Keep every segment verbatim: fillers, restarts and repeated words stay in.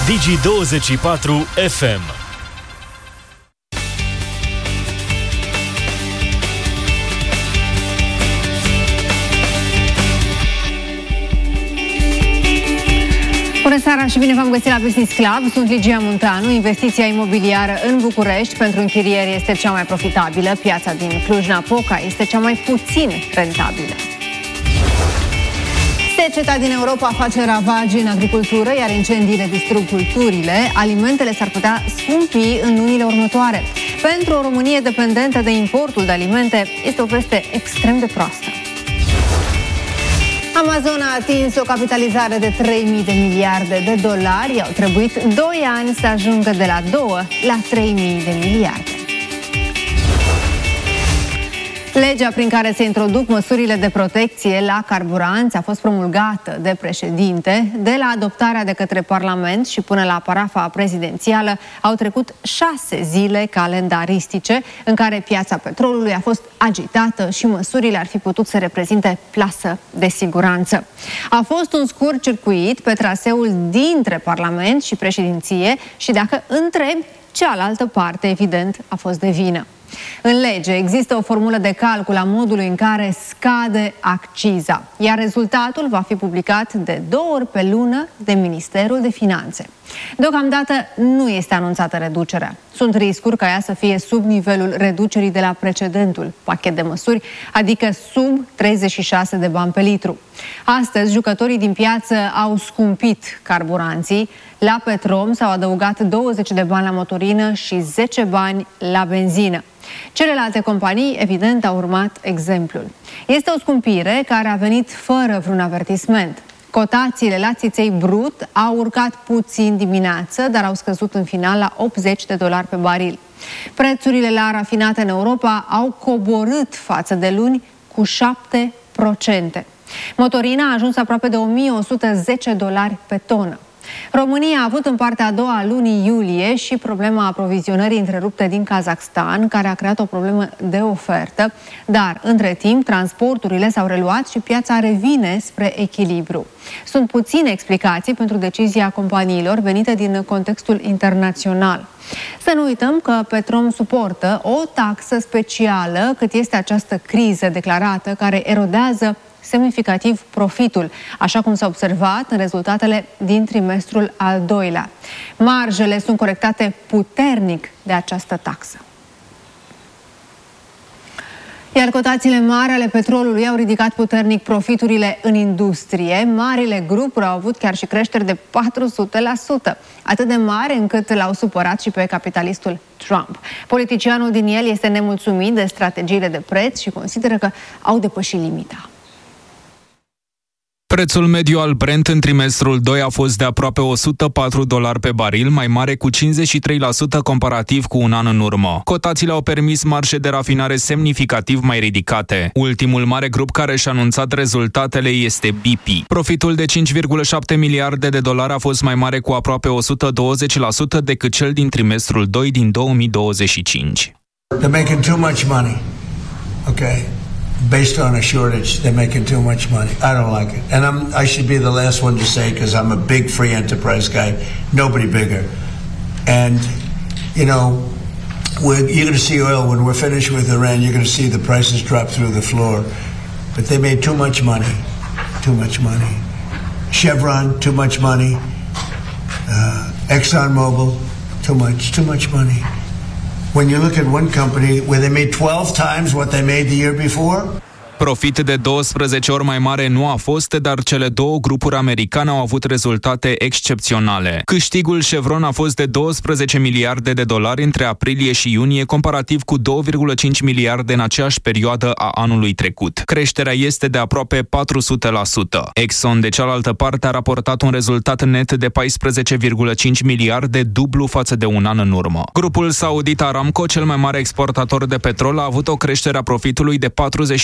Digi douăzeci și patru F M. Bună seara și bine v-am găsit la Business Club. Sunt Ligia Munteanu. Investiția imobiliară în București pentru închirieri este cea mai profitabilă. Piața din Cluj-Napoca este cea mai puțin rentabilă. Seceta din Europa face ravagi în agricultură, iar incendiile distrug culturile. Alimentele s-ar putea scumpi în lunile următoare. Pentru o Românie dependentă de importul de alimente, este o veste extrem de proastă. Amazon a atins o capitalizare de trei mii de miliarde de dolari. Au trebuit doi ani să ajungă de la două la trei mii de miliarde. Legea prin care se introduc măsurile de protecție la carburanți a fost promulgată de președinte. De la adoptarea de către Parlament și până la parafa prezidențială au trecut șase zile calendaristice în care piața petrolului a fost agitată și măsurile ar fi putut să reprezinte plasă de siguranță. A fost un scurt circuit pe traseul dintre Parlament și președinție și dacă întrebi, cealaltă parte, evident, a fost de vină. În lege există o formulă de calcul a modului în care scade acciza, iar rezultatul va fi publicat de două ori pe lună de Ministerul de Finanțe. Deocamdată nu este anunțată reducerea. Sunt riscuri ca ea să fie sub nivelul reducerii de la precedentul pachet de măsuri, adică sub treizeci și șase de bani pe litru. Astăzi, jucătorii din piață au scumpit carburanții. La Petrom s-au adăugat douăzeci de bani la motorină și zece bani la benzină. Celelalte companii, evident, au urmat exemplul. Este o scumpire care a venit fără vreun avertisment. Cotațiile la țiței brut au urcat puțin dimineață, dar au scăzut în final la optzeci de dolari pe baril. Prețurile la rafinate în Europa au coborât față de luni cu șapte la sută. Motorina a ajuns aproape de o mie o sută zece dolari pe tonă. România a avut în partea a doua a lunii iulie și problema aprovizionării întrerupte din Kazakhstan, care a creat o problemă de ofertă, dar între timp transporturile s-au reluat și piața revine spre echilibru. Sunt puține explicații pentru decizia companiilor venite din contextul internațional. Să nu uităm că Petrom suportă o taxă specială cât este această criză declarată care erodează semnificativ profitul, așa cum s-a observat în rezultatele din trimestrul al doilea. Marjele sunt corectate puternic de această taxă. Iar cotațiile mari ale petrolului au ridicat puternic profiturile în industrie. Marile grupuri au avut chiar și creșteri de patru sute la sută, atât de mari încât l-au supărat și pe capitalistul Trump. Politicianul din el este nemulțumit de strategiile de preț și consideră că au depășit limita. Prețul mediu al Brent în trimestrul doi a fost de aproape o sută patru dolari pe baril, mai mare cu cincizeci și trei la sută comparativ cu un an în urmă. Cotațiile au permis marje de rafinare semnificativ mai ridicate. Ultimul mare grup care și-a anunțat rezultatele este B P. Profitul de cinci virgulă șapte miliarde de dolari a fost mai mare cu aproape o sută douăzeci la sută decât cel din trimestrul doi din două mii douăzeci și cinci. They're making too much money. Okay. Based on a shortage, they're making too much money. I don't like it. And I'm, I should be the last one to say, because I'm a big free enterprise guy, nobody bigger. And, you know, we're, you're going to see oil, when we're finished with Iran, you're going to see the prices drop through the floor. But they made too much money, too much money. Chevron, too much money. Uh, ExxonMobil, too much, too much money. When you look at one company where they made twelve times what they made the year before. Profit de douăsprezece ori mai mare nu a fost, dar cele două grupuri americane au avut rezultate excepționale. Câștigul Chevron a fost de douăsprezece miliarde de dolari între aprilie și iunie, comparativ cu două virgulă cinci miliarde în aceeași perioadă a anului trecut. Creșterea este de aproape patru sute la sută. Exxon, de cealaltă parte, a raportat un rezultat net de paisprezece virgulă cinci miliarde, dublu față de un an în urmă. Grupul saudit Aramco, cel mai mare exportator de petrol, a avut o creștere a profitului de patruzeci și patru la sută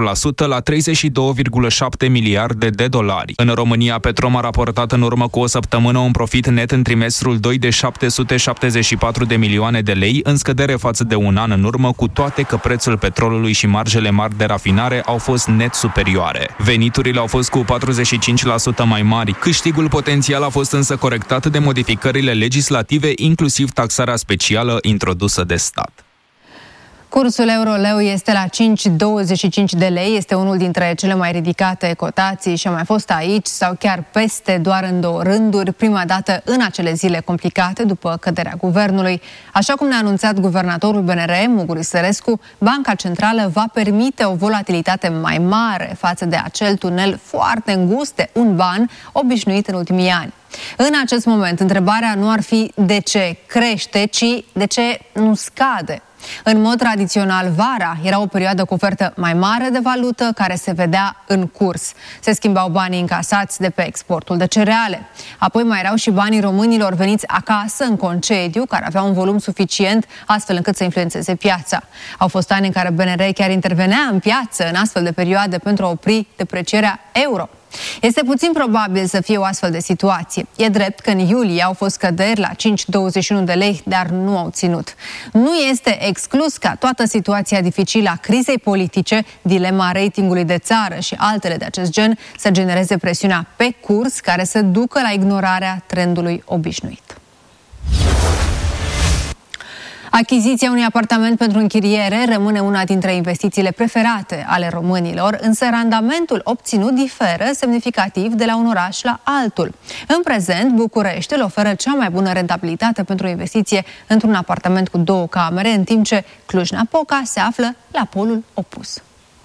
la sută la treizeci și doi virgulă șapte miliarde de dolari. În România, Petrom a raportat în urmă cu o săptămână un profit net în trimestrul doi de șapte sute șaptezeci și patru de milioane de lei, în scădere față de un an în urmă, cu toate că prețul petrolului și marjele mari de rafinare au fost net superioare. Veniturile au fost cu patruzeci și cinci la sută mai mari. Câștigul potențial a fost însă corectat de modificările legislative, inclusiv taxarea specială introdusă de stat. Cursul euro-leu este la cinci virgulă douăzeci și cinci de lei, este unul dintre cele mai ridicate cotații și a mai fost aici sau chiar peste doar în două rânduri, prima dată în acele zile complicate după căderea guvernului. Așa cum ne-a anunțat guvernatorul B N R, Muguri Sărescu, Banca Centrală va permite o volatilitate mai mare față de acel tunel foarte îngust de un ban obișnuit în ultimii ani. În acest moment, întrebarea nu ar fi de ce crește, ci de ce nu scade. În mod tradițional, vara era o perioadă cu ofertă mai mare de valută care se vedea în curs. Se schimbau banii încasați de pe exportul de cereale. Apoi mai erau și banii românilor veniți acasă în concediu, care aveau un volum suficient astfel încât să influențeze piața. Au fost ani în care B N R chiar intervenea în piață în astfel de perioade pentru a opri deprecierea euro. Este puțin probabil să fie o astfel de situație. E drept că în iulie au fost scăderi la cinci virgulă douăzeci și unu de lei, dar nu au ținut. Nu este exclus ca toată situația dificilă a crizei politice, dilema ratingului de țară și altele de acest gen să genereze presiunea pe curs care să ducă la ignorarea trendului obișnuit. Achiziția unui apartament pentru închiriere rămâne una dintre investițiile preferate ale românilor, însă randamentul obținut diferă semnificativ de la un oraș la altul. În prezent, Bucureștiul oferă cea mai bună rentabilitate pentru o investiție într-un apartament cu două camere, în timp ce Cluj-Napoca se află la polul opus.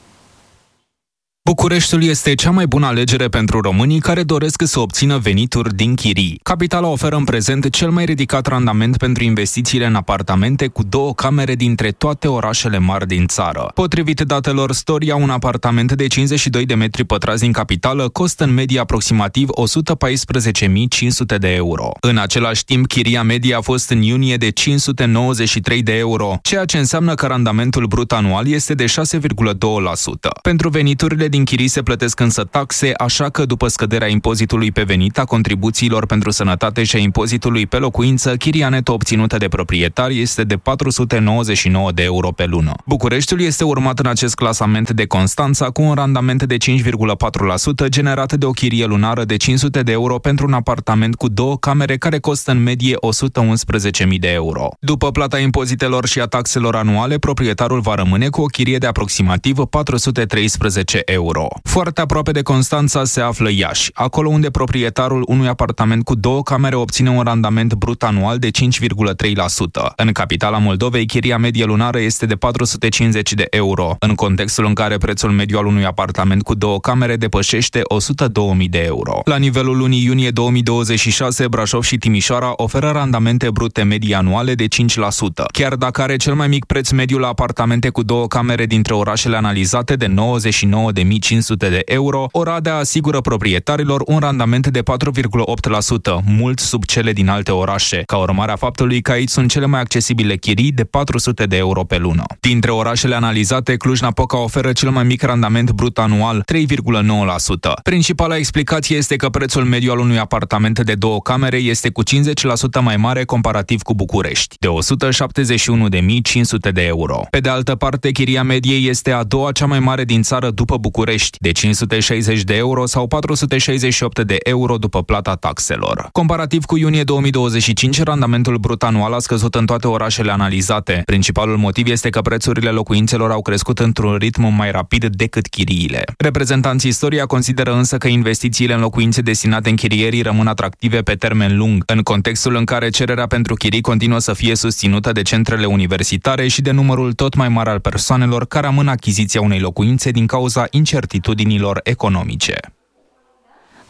Bucureștiul este cea mai bună alegere pentru românii care doresc să obțină venituri din chirii. Capitala oferă în prezent cel mai ridicat randament pentru investițiile în apartamente cu două camere dintre toate orașele mari din țară. Potrivit datelor Storia, un apartament de cincizeci și doi de metri pătrați din capitală costă în medie aproximativ o sută paisprezece mii cinci sute de euro. În același timp, chiria medie a fost în iunie de cinci sute nouăzeci și trei de euro, ceea ce înseamnă că randamentul brut anual este de șase virgulă doi la sută. Pentru veniturile din chirii se plătesc însă taxe, așa că după scăderea impozitului pe venit, a contribuțiilor pentru sănătate și a impozitului pe locuință, chiria neto obținută de proprietari este de patru sute nouăzeci și nouă de euro pe lună. Bucureștiul este urmat în acest clasament de Constanța cu un randament de cinci virgulă patru la sută generat de o chirie lunară de cinci sute de euro pentru un apartament cu două camere care costă în medie o sută unsprezece mii de euro. După plata impozitelor și a taxelor anuale, proprietarul va rămâne cu o chirie de aproximativ patru sute treisprezece euro. Foarte aproape de Constanța se află Iași, acolo unde proprietarul unui apartament cu două camere obține un randament brut anual de cinci virgulă trei la sută. În capitala Moldovei, chiria medie lunară este de patru sute cincizeci de euro, în contextul în care prețul mediu al unui apartament cu două camere depășește o sută două mii de euro. La nivelul lunii iunie două mii douăzeci și șase, Brașov și Timișoara oferă randamente brute medii anuale de cinci la sută, chiar dacă are cel mai mic preț mediu la apartamente cu două camere dintre orașele analizate de nouăzeci și nouă de mii cinci sute de euro, Oradea asigură proprietarilor un randament de patru virgulă opt la sută, mult sub cele din alte orașe, ca urmare a faptului că aici sunt cele mai accesibile chirii de patru sute de euro pe lună. Dintre orașele analizate, Cluj-Napoca oferă cel mai mic randament brut anual, trei virgulă nouă la sută. Principala explicație este că prețul mediu al unui apartament de două camere este cu cincizeci la sută mai mare comparativ cu București, de o sută șaptezeci și unu de mii cinci sute de euro. Pe de altă parte, chiria medie este a doua cea mai mare din țară după București, de cinci sute șaizeci de euro sau patru sute șaizeci și opt de euro după plata taxelor. Comparativ cu iunie două mii douăzeci și cinci, randamentul brut anual a scăzut în toate orașele analizate. Principalul motiv este că prețurile locuințelor au crescut într-un ritm mai rapid decât chiriile. Reprezentanții Storia consideră însă că investițiile în locuințe destinate închirierii rămân atractive pe termen lung, în contextul în care cererea pentru chirii continuă să fie susținută de centrele universitare și de numărul tot mai mare al persoanelor care amână achiziția unei locuințe din cauza incertitudinilor economice.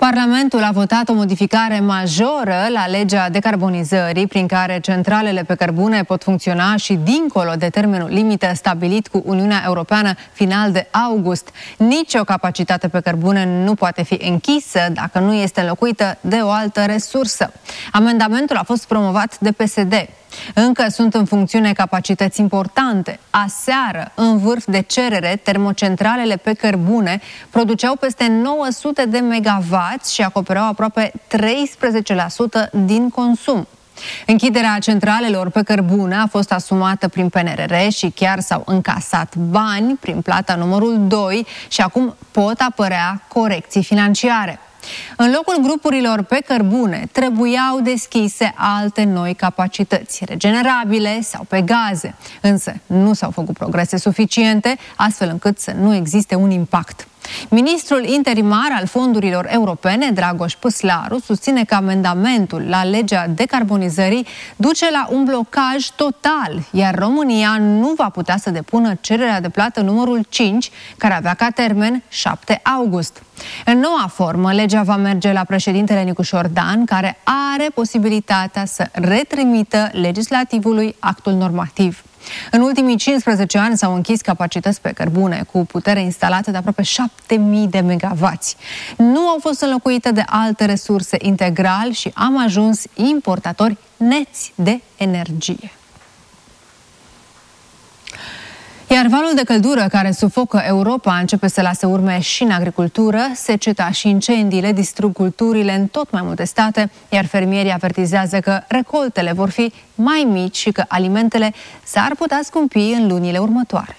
Parlamentul a votat o modificare majoră la legea decarbonizării, prin care centralele pe cărbune pot funcționa și dincolo de termenul limită stabilit cu Uniunea Europeană final de august. Nici o capacitate pe cărbune nu poate fi închisă dacă nu este înlocuită de o altă resursă. Amendamentul a fost promovat de P S D. Încă sunt în funcțiune capacități importante. Aseară, în vârf de cerere, termocentralele pe cărbune produceau peste nouă sute de megawatts și acopereau aproape treisprezece la sută din consum. Închiderea centralelor pe cărbune a fost asumată prin P N R R și chiar s-au încasat bani prin plata numărul doi și acum pot apărea corecții financiare. În locul grupurilor pe cărbune trebuiau deschise alte noi capacități, regenerabile sau pe gaze, însă nu s-au făcut progrese suficiente, astfel încât să nu existe un impact. Ministrul interimar al fondurilor europene, Dragoș Păslaru, susține că amendamentul la legea decarbonizării duce la un blocaj total, iar România nu va putea să depună cererea de plată numărul cinci, care avea ca termen șapte august. În noua formă, legea va merge la președintele Nicușor Dan, care are posibilitatea să retrimită legislativului actul normativ. În ultimii cincisprezece ani s-au închis capacități pe cărbune cu putere instalată de aproape șapte mii de megawatts. Nu au fost înlocuite de alte resurse integral și am ajuns importatori neți de energie. Iar valul de căldură care sufocă Europa începe să lase urme și în agricultură. Seceta și incendiile distrug culturile în tot mai multe state, iar fermierii avertizează că recoltele vor fi mai mici și că alimentele s-ar putea scumpi în lunile următoare.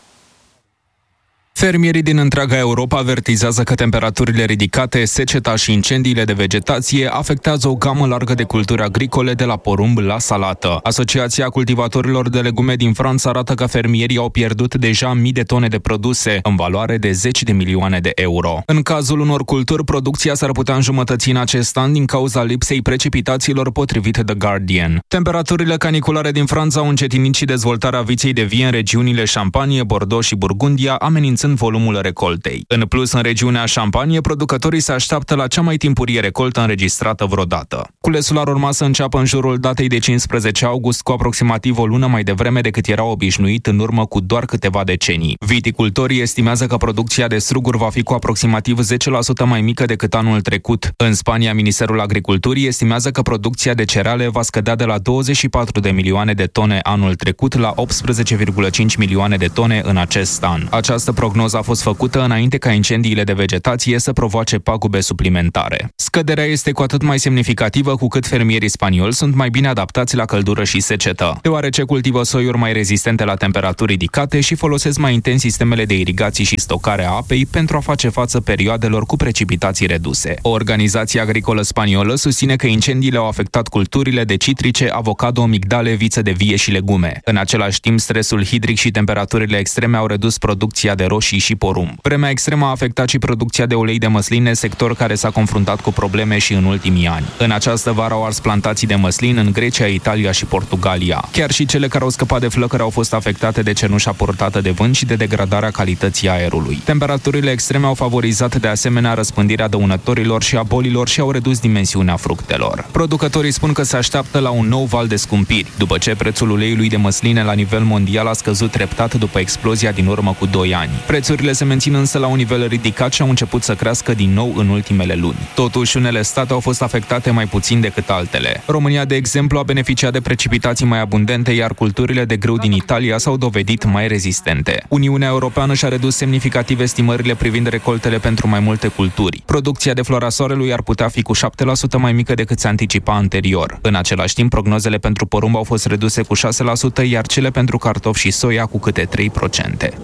Fermierii din întreaga Europa avertizează că temperaturile ridicate, seceta și incendiile de vegetație afectează o gamă largă de culturi agricole, de la porumb la salată. Asociația cultivatorilor de legume din Franța arată că fermierii au pierdut deja mii de tone de produse, în valoare de zeci de milioane de euro. În cazul unor culturi, producția s-ar putea înjumătăți în acest an din cauza lipsei precipitațiilor, potrivit The Guardian. Temperaturile caniculare din Franța au încetinit și dezvoltarea viței de vie în regiunile Champagne, Bordeaux și Burgundia, amenințând volumul recoltei. În plus, în regiunea Champagne, producătorii se așteaptă la cea mai timpurie recoltă înregistrată vreodată. Culesul ar urma să înceapă în jurul datei de cincisprezece august, cu aproximativ o lună mai devreme decât era obișnuit în urmă cu doar câteva decenii. Viticultorii estimează că producția de struguri va fi cu aproximativ zece la sută mai mică decât anul trecut. În Spania, Ministerul Agriculturii estimează că producția de cereale va scădea de la douăzeci și patru de milioane de tone anul trecut la optsprezece virgulă cinci milioane de tone în acest an. Această prognoză a fost făcută înainte ca incendiile de vegetație să provoace pagube suplimentare. Scăderea este cu atât mai semnificativă cu cât fermierii spanioli sunt mai bine adaptați la căldură și secetă, deoarece cultivă soiuri mai rezistente la temperaturi ridicate și folosesc mai intens sistemele de irigații și stocare a apei pentru a face față perioadelor cu precipitații reduse. O organizație agricolă spaniolă susține că incendiile au afectat culturile de citrice, avocado, migdale, viță de vie și legume. În același timp, stresul hidric și temperaturile extreme au redus producția de roșii și porumb. Vremea extremă a afectat și producția de ulei de măsline, sector care s-a confruntat cu probleme și în ultimii ani. În această vară au ars plantații de măslin în Grecia, Italia și Portugalia. Chiar și cele care au scăpat de flăcări au fost afectate de cenușa purtată de vânt și de degradarea calității aerului. Temperaturile extreme au favorizat de asemenea răspândirea dăunătorilor și a bolilor și au redus dimensiunea fructelor. Producătorii spun că se așteaptă la un nou val de scumpiri, după ce prețul uleiului de măsline la nivel mondial a scăzut treptat după explozia din urmă cu doi ani. Prețurile se mențin însă la un nivel ridicat și au început să crească din nou în ultimele luni. Totuși, unele state au fost afectate mai puțin decât altele. România, de exemplu, a beneficiat de precipitații mai abundente, iar culturile de grâu din Italia s-au dovedit mai rezistente. Uniunea Europeană și-a redus semnificativ estimările privind recoltele pentru mai multe culturi. Producția de floarea soarelui ar putea fi cu șapte la sută mai mică decât se anticipa anterior. În același timp, prognozele pentru porumb au fost reduse cu șase la sută, iar cele pentru cartofi și soia cu câte trei la sută.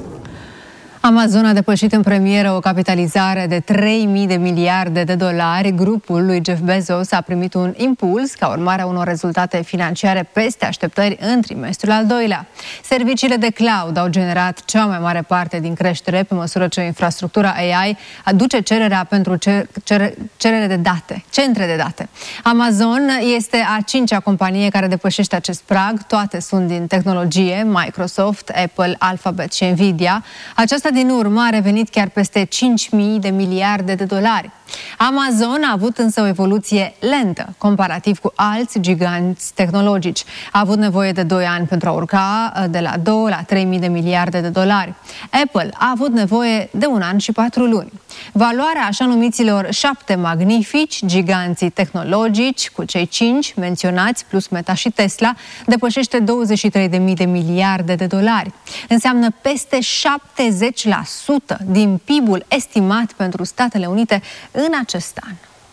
Amazon a depășit în premieră o capitalizare de trei mii de miliarde de dolari. Grupul lui Jeff Bezos a primit un impuls ca urmare a unor rezultate financiare peste așteptări în trimestrul al doilea. Serviciile de cloud au generat cea mai mare parte din creștere, pe măsură ce infrastructura A I aduce cererea pentru cerere de date, centre de date. Amazon este a cincea companie care depășește acest prag. Toate sunt din tehnologie: Microsoft, Apple, Alphabet și Nvidia. Aceasta din urmă a revenit chiar peste cinci mii de miliarde de dolari. Amazon a avut însă o evoluție lentă, comparativ cu alți giganți tehnologici. A avut nevoie de doi ani pentru a urca de la două la trei mii de miliarde de dolari. Apple a avut nevoie de un an și patru luni. Valoarea așa numiților șapte magnifici giganții tehnologici, cu cei cinci menționați plus Meta și Tesla, depășește douăzeci și trei de mii de miliarde de dolari. Înseamnă peste șaptezeci la sută din P I B-ul estimat pentru Statele Unite în acest an.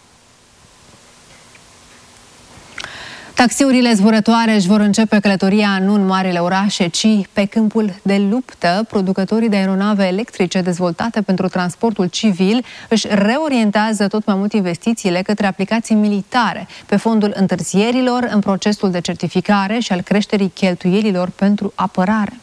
Taxiurile zburătoare își vor începe călătoria nu în marile orașe, ci pe câmpul de luptă. Producătorii de aeronave electrice dezvoltate pentru transportul civil își reorientează tot mai mult investițiile către aplicații militare, pe fondul întârzierilor în procesul de certificare și al creșterii cheltuielilor pentru apărare.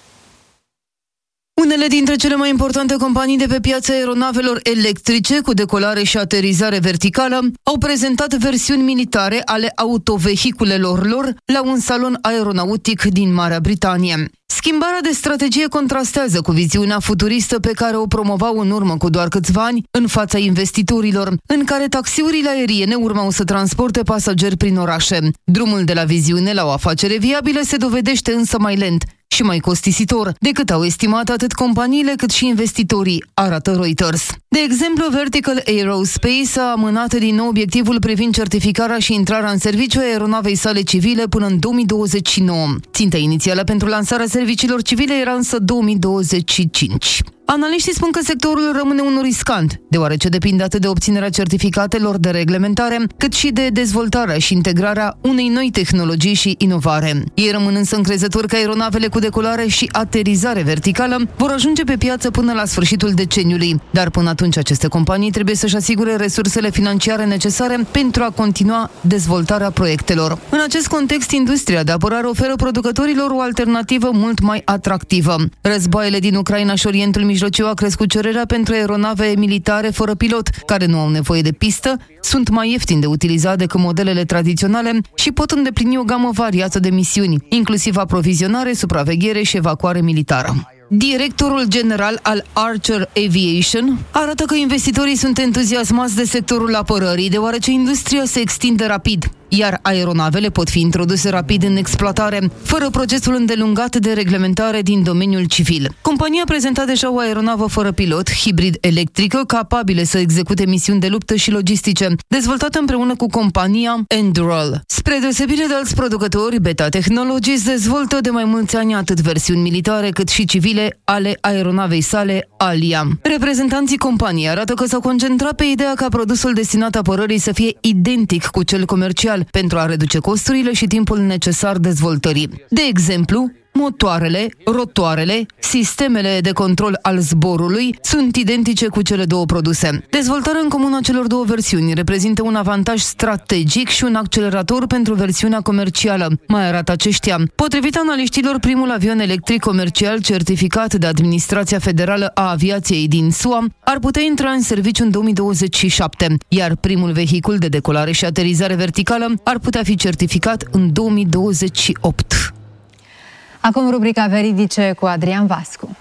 Unele dintre cele mai importante companii de pe piața aeronavelor electrice cu decolare și aterizare verticală au prezentat versiuni militare ale autovehiculelor lor la un salon aeronautic din Marea Britanie. Schimbarea de strategie contrastează cu viziunea futuristă pe care o promovau în urmă cu doar câțiva ani în fața investitorilor, în care taxiurile aeriene urmau să transporte pasageri prin orașe. Drumul de la viziune la o afacere viabilă se dovedește însă mai lent și mai costisitor decât au estimat atât companiile cât și investitorii, arată Reuters. De exemplu, Vertical Aerospace a amânat din nou obiectivul privind certificarea și intrarea în serviciu a aeronavei sale civile până în două mii douăzeci și nouă. Ținta inițială pentru lansarea serviciilor civile era însă două mii douăzeci și cinci. Analiștii spun că sectorul rămâne unul riscant, deoarece depinde atât de obținerea certificatelor de reglementare, cât și de dezvoltarea și integrarea unei noi tehnologii și inovare. Ei rămân însă încrezători că aeronavele cu decolare și aterizare verticală vor ajunge pe piață până la sfârșitul deceniului, dar până atunci aceste companii trebuie să-și asigure resursele financiare necesare pentru a continua dezvoltarea proiectelor. În acest context, industria de apărare oferă producătorilor o alternativă mult mai atractivă. Războaiele din Ucraina și Orientul Mijlociu a crescut cererea pentru aeronave militare fără pilot, care nu au nevoie de pistă, sunt mai ieftini de utilizat decât modelele tradiționale și pot îndeplini o gamă variată de misiuni, inclusiv aprovizionare, supraveghere și evacuare militară. Directorul general al Archer Aviation arată că investitorii sunt entuziasmați de sectorul apărării, deoarece industria se extinde rapid, iar aeronavele pot fi introduse rapid în exploatare, fără procesul îndelungat de reglementare din domeniul civil. Compania a prezentat deja o aeronavă fără pilot, hibrid electrică, capabilă să execute misiuni de luptă și logistice, dezvoltată împreună cu compania Anduril. Spre deosebire de alți producători, Beta Technologies dezvoltă de mai mulți ani atât versiuni militare cât și civile ale aeronavei sale Alia. Reprezentanții companiei arată că s-au concentrat pe ideea ca produsul destinat apărării să fie identic cu cel comercial, pentru a reduce costurile și timpul necesar dezvoltării. De exemplu, motoarele, rotoarele, sistemele de control al zborului sunt identice cu cele două produse. Dezvoltarea în comun a celor două versiuni reprezintă un avantaj strategic și un accelerator pentru versiunea comercială, mai arată aceștia. Potrivit analiștilor, primul avion electric comercial certificat de Administrația Federală a Aviației din S U A ar putea intra în serviciu în două mii douăzeci și șapte, iar primul vehicul de decolare și aterizare verticală ar putea fi certificat în două mii douăzeci și opt. Acum rubrica Veridice cu Adrian Vascu.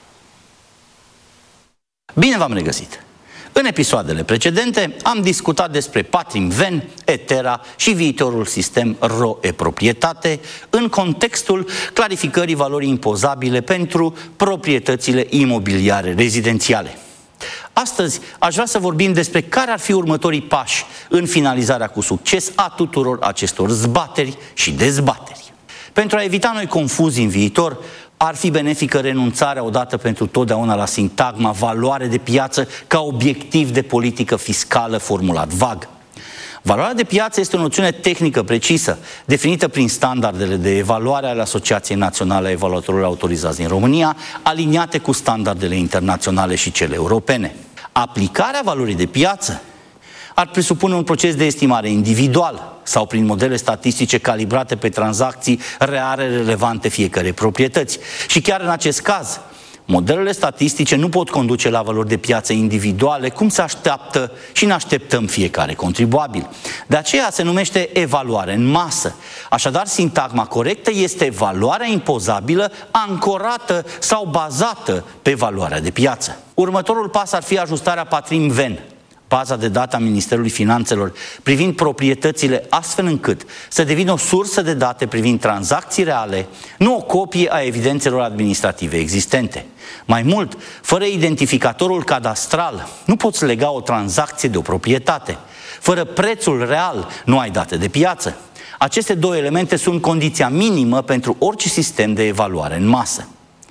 Bine v-am regăsit! În episoadele precedente am discutat despre Patrim Ven, Etera și viitorul sistem R O E-proprietate în contextul clarificării valorii impozabile pentru proprietățile imobiliare rezidențiale. Astăzi aș vrea să vorbim despre care ar fi următorii pași în finalizarea cu succes a tuturor acestor zbateri și dezbateri. Pentru a evita noi confuzii în viitor, ar fi benefică renunțarea odată pentru totdeauna la sintagma valoare de piață ca obiectiv de politică fiscală formulat vag. Valoarea de piață este o noțiune tehnică precisă, definită prin standardele de evaluare ale Asociației Naționale a Evaluatorilor Autorizați din România, aliniate cu standardele internaționale și cele europene. Aplicarea valorii de piață ar presupune un proces de estimare individual sau prin modele statistice calibrate pe tranzacții reale relevante fiecărei proprietăți. Și chiar în acest caz, modelele statistice nu pot conduce la valori de piață individuale, cum se așteaptă și ne așteptăm fiecare contribuabil. De aceea se numește evaluare în masă. Așadar, sintagma corectă este valoarea impozabilă ancorată sau bazată pe valoarea de piață. Următorul pas ar fi ajustarea Patrim Ven, baza de date a Ministerului Finanțelor privind proprietățile, astfel încât să devină o sursă de date privind tranzacții reale, nu o copie a evidențelor administrative existente. Mai mult, fără identificatorul cadastral, nu poți lega o tranzacție de o proprietate. Fără prețul real, nu ai date de piață. Aceste două elemente sunt condiția minimă pentru orice sistem de evaluare în masă.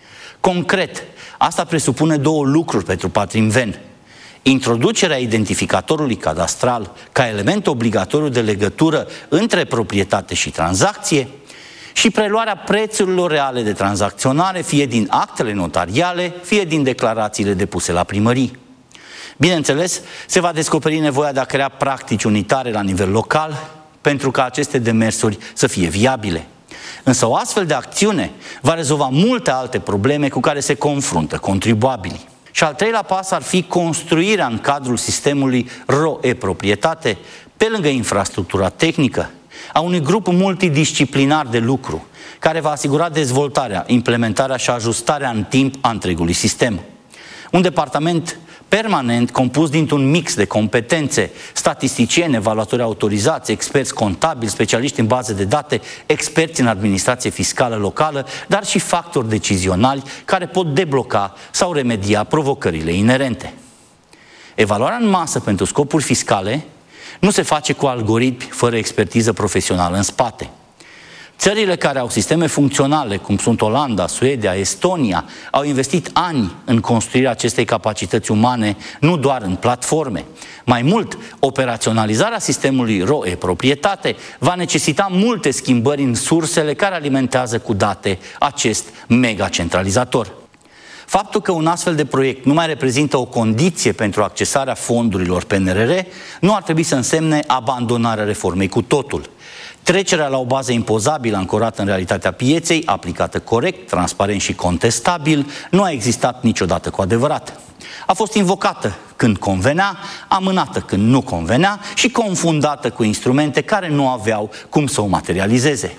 Concret, asta presupune două lucruri pentru Patrimven: introducerea identificatorului cadastral ca element obligatoriu de legătură între proprietate și tranzacție și preluarea prețurilor reale de tranzacționare, fie din actele notariale, fie din declarațiile depuse la primării. Bineînțeles, se va descoperi nevoia de a crea practici unitare la nivel local pentru ca aceste demersuri să fie viabile. Însă o astfel de acțiune va rezolva multe alte probleme cu care se confruntă contribuabilii. Și al treilea pas ar fi construirea în cadrul sistemului R O E-proprietate, pe lângă infrastructura tehnică, a unui grup multidisciplinar de lucru, care va asigura dezvoltarea, implementarea și ajustarea în timp a întregului sistem. Un departament permanent compus dintr-un mix de competențe, statisticieni, evaluatori autorizați, experți contabili, specialiști în baze de date, experți în administrație fiscală locală, dar și factori decizionali care pot debloca sau remedia provocările inerente. Evaluarea în masă pentru scopuri fiscale nu se face cu algoritmi fără expertiză profesională în spate. Țările care au sisteme funcționale, cum sunt Olanda, Suedia, Estonia, au investit ani în construirea acestei capacități umane, nu doar în platforme. Mai mult, operaționalizarea sistemului R O E-proprietate va necesita multe schimbări în sursele care alimentează cu date acest megacentralizator. Faptul că un astfel de proiect nu mai reprezintă o condiție pentru accesarea fondurilor P N R R nu ar trebui să însemne abandonarea reformei cu totul. Trecerea la o bază impozabilă ancorată în realitatea pieței, aplicată corect, transparent și contestabil, nu a existat niciodată cu adevărat. A fost invocată când convenea, amânată când nu convenea și confundată cu instrumente care nu aveau cum să o materializeze.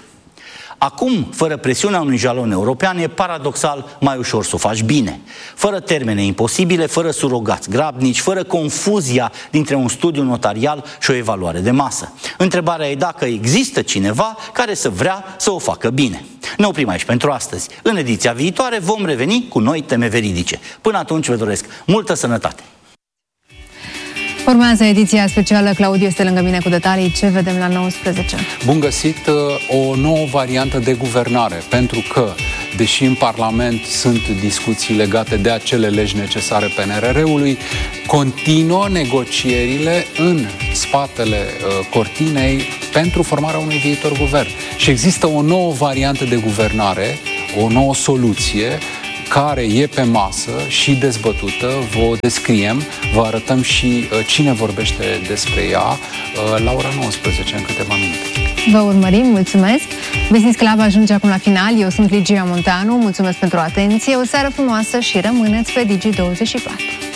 Acum, fără presiunea unui jalon european, e paradoxal mai ușor să o faci bine. Fără termene imposibile, fără surogați grabnici, fără confuzia dintre un studiu notarial și o evaluare de masă. Întrebarea e dacă există cineva care să vrea să o facă bine. Ne oprim aici pentru astăzi. În ediția viitoare vom reveni cu noi teme veridice. Până atunci vă doresc multă sănătate! Urmează ediția specială. Claudiu este lângă mine cu detalii. Ce vedem la nouăsprezece? Bun găsit! O nouă variantă de guvernare, pentru că, deși în Parlament sunt discuții legate de acele legi necesare P N R R-ului, continuă negocierile în spatele uh, cortinei pentru formarea unui viitor guvern. Și există o nouă variantă de guvernare, o nouă soluție care e pe masă și dezbătută, vă descriem, vă arătăm și uh, cine vorbește despre ea uh, la ora nouăsprezece, în câteva minute. Vă urmărim, mulțumesc! Business Club ajunge acum la final. Eu sunt Ligia Munteanu, mulțumesc pentru atenție, o seară frumoasă și rămâneți pe Digi douăzeci și patru.